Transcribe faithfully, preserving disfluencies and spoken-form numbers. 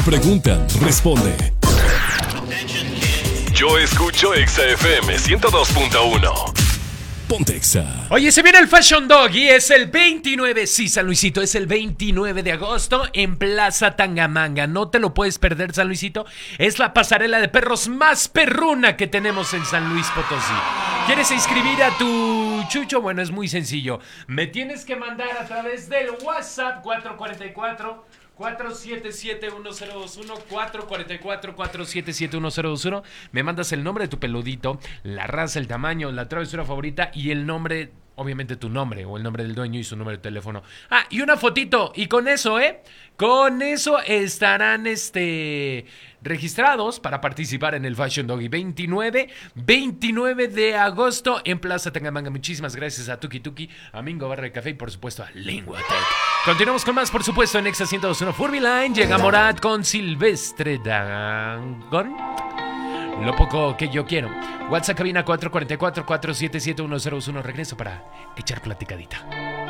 Preguntan, responde. Yo escucho Exa F M ciento dos punto uno. Ponte Exa. Oye, se viene el Fashion Doggy, es el veintinueve, sí, San Luisito, es el veintinueve de agosto en Plaza Tangamanga. No te lo puedes perder, San Luisito. Es la pasarela de perros más perruna que tenemos en San Luis Potosí. ¿Quieres inscribir a tu chucho? Bueno, es muy sencillo. Me tienes que mandar a través del WhatsApp cuatro cuatro cuatro, cuatro siete siete, uno cero dos uno, cuatro cuatro cuatro, cuatro siete siete, uno cero dos uno. Me mandas el nombre de tu peludito, la raza, el tamaño, la travesura favorita y el nombre, obviamente tu nombre o el nombre del dueño y su número de teléfono. Ah, y una fotito. Y con eso, ¿eh? Con eso estarán, este... registrados para participar en el Fashion Doggy veintinueve, veintinueve de agosto en Plaza Tangamanga. Muchísimas gracias a Tuki Tuki, a Mingo Barra de Café y por supuesto a Linguatec. Continuamos con más, por supuesto, en Exa ciento dos punto uno Furby Line. Llega Morat con Silvestre Dangond. Lo poco que yo quiero. WhatsApp cabina cuatro cuatro cuatro, cuatro siete siete, uno cero uno. Regreso para echar platicadita.